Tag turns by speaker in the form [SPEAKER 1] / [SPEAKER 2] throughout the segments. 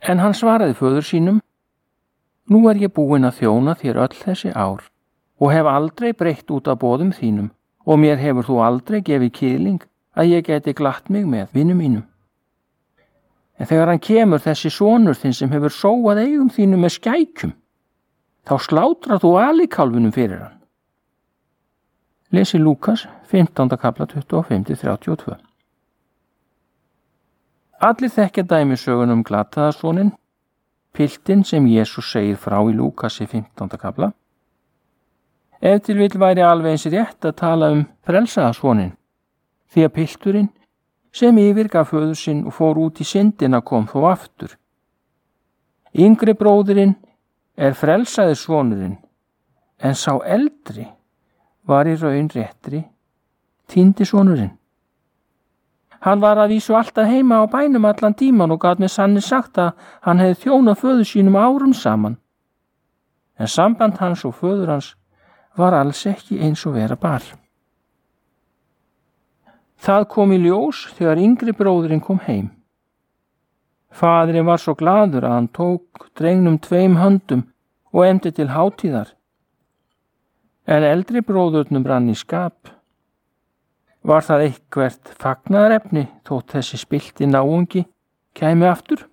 [SPEAKER 1] En hann svaraði föður sínum: Nú ég búinn að þjóna þér öll þessi ár og hef aldrei breytt út af boðum þínum og mér hefur þú aldrei gefið kýling að ég geti glatt mig með vinum mínum. En þegar hann kemur þessi sonur þinn sem hefur sóað eigum þínum með skækjum, þá slátrar þú alíkálfunum fyrir hann. Lesi Lúkas 15. kapla 25-32. Allir þekkja dæmisögun glataðasoninn, piltinn sem Jesús segir frá í Lúkasi 15. kapla. Ef til vill væri alveg eins rétt að tala frelsaðasoninn, því að pilturinn sem yfirgaf föður sinn og fór út í syndina kom þó aftur. Yngri bróðirinn frelsaði sonurinn, en sá eldri var í raun réttri týndi sonurinn. Hann var að vísu alltaf heima á bænum allan tíman og gat með sanni sagt að hann hefði þjónað föður sínum árum saman. En samband hans og föður hans var alls ekki eins og vera bar. Það kom í ljós þegar yngri bróðirinn kom heim. Faðirinn var svo glaður að hann tók drengnum 2 höndum og efndi til hátíðar. En eldri bróðurnum rann í skap. Var það eitthvert fagnaðarefni þótt þessi spillti náungi kæmi aftur?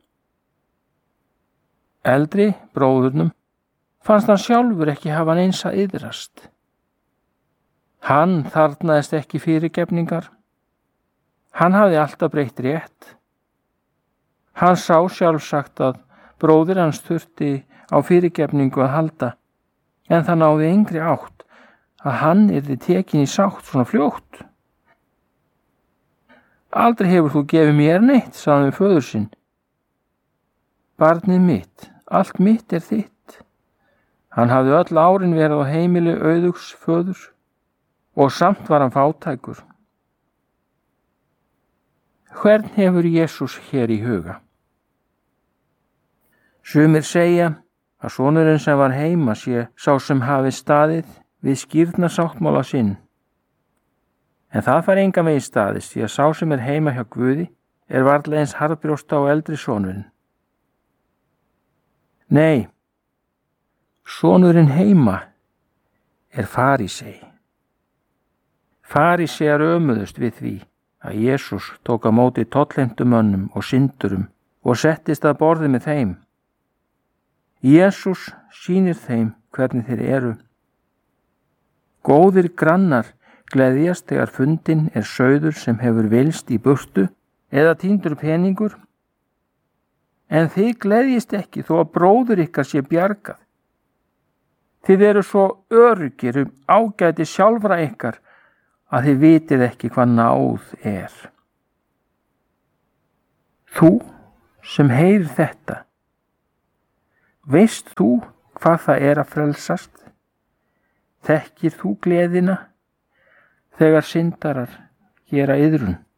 [SPEAKER 1] Eldri bróðurnum fannst hann sjálfur ekki hafa neins að iðrast. Hann þarfnaðist ekki fyrirgefningar. Hann hafði alltaf breytt rétt. Hann sá sjálfsagt að bróðir hans þurfti á fyrirgefningu að halda, en það náði engri átt að hann yrði tekin í sátt svona fljótt. Aldrei hefur þú gefið mér neitt, sagði við föður sinn. Barnið mitt, allt mitt þitt. Hann hafði öll árin verið á heimili auðugs föður og samt var hann fátækur. Hvern hefur Jesús hér í huga? Sumir segja að sonurinn sem var heima sé sá sem hafi staðið við skírnarsáttmála sinn. En það fær engan veginn staðist, því að sá sem heima hjá Guði varla eins harðbrjósta og eldri sonurinn. Nei, sonurinn heima farísei. Farísear ömuðust við því að Jesús tók á móti tollheimtumönnum og syndurum og settist að borði með þeim. Jesús sýnir þeim hvernig þeir eru. Góðir grannar gleðjast þegar fundinn sauður sem hefur vilst í burtu eða týndur peningur. En þið gleðjist ekki þó að bróður ykkar sé bjargað. Þið eru svo öruggir ágæti sjálfra ykkar að þið vitið ekki hvað náð er. Þú sem heyrir þetta, veist þú hvað það að frelsast? Þekkir þú gleðina þegar syndarar gera iðrun?